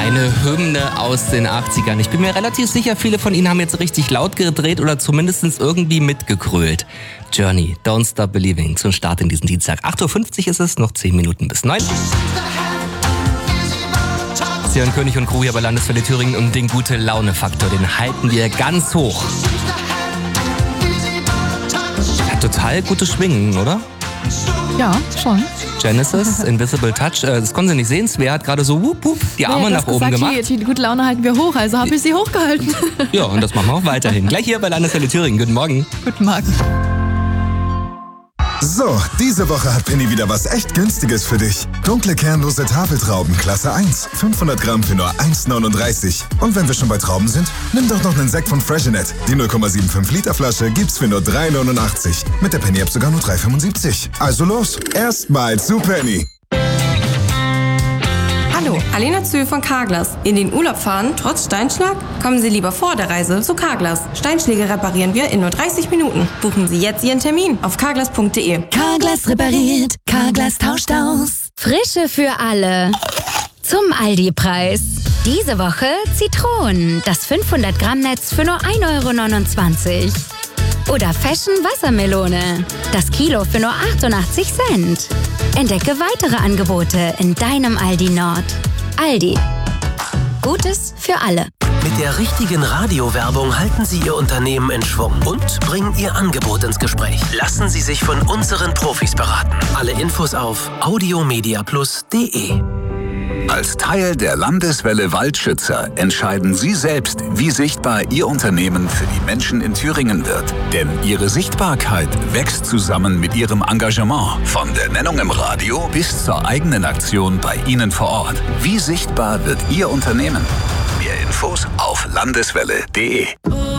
Eine Hymne aus den 80ern. Ich bin mir relativ sicher, viele von Ihnen haben jetzt richtig laut gedreht oder zumindest irgendwie mitgegrölt. Journey, Don't Stop Believing, zum Start in diesen Dienstag. 8.50 Uhr ist es, noch 10 Minuten bis 9. Sie hören König und Crew hier bei Landeswelle Thüringen und den Gute-Laune-Faktor, den halten wir ganz hoch. Hat total gute Schwingen, oder? Ja, schon. Genesis, Invisible Touch, das konnten Sie nicht sehen. Svea hat gerade so wup, wup, die Arme nach oben gemacht. Die gute Laune halten wir hoch, also habe ich sie hochgehalten. Ja, und das machen wir auch weiterhin. Gleich hier bei Landeswelle Thüringen. Guten Morgen. Guten Morgen. So, diese Woche hat Penny wieder was echt Günstiges für dich. Dunkle kernlose Tafeltrauben Klasse 1, 500 Gramm für nur 1,39. Und wenn wir schon bei Trauben sind, nimm doch noch einen Sekt von Freshenet. Die 0,75 Liter Flasche gibt's für nur 3,89. Mit der Penny-App sogar nur 3,75. Also los, erstmal zu Penny. Hallo, Alena Zühl von Carglass. In den Urlaub fahren, trotz Steinschlag? Kommen Sie lieber vor der Reise zu Carglass. Steinschläge reparieren wir in nur 30 Minuten. Buchen Sie jetzt Ihren Termin auf carglass.de. Carglass repariert, Carglass tauscht aus. Frische für alle. Zum Aldi-Preis. Diese Woche Zitronen, das 500 Gramm Netz für nur 1,29 €. Oder Fashion Wassermelone, das Kilo für nur 88 Cent. Entdecke weitere Angebote in deinem Aldi Nord. Aldi. Gutes für alle. Mit der richtigen Radiowerbung halten Sie Ihr Unternehmen in Schwung und bringen Ihr Angebot ins Gespräch. Lassen Sie sich von unseren Profis beraten. Alle Infos auf audiomediaplus.de. Als Teil der Landeswelle Waldschützer entscheiden Sie selbst, wie sichtbar Ihr Unternehmen für die Menschen in Thüringen wird. Denn Ihre Sichtbarkeit wächst zusammen mit Ihrem Engagement. Von der Nennung im Radio bis zur eigenen Aktion bei Ihnen vor Ort. Wie sichtbar wird Ihr Unternehmen? Mehr Infos auf landeswelle.de.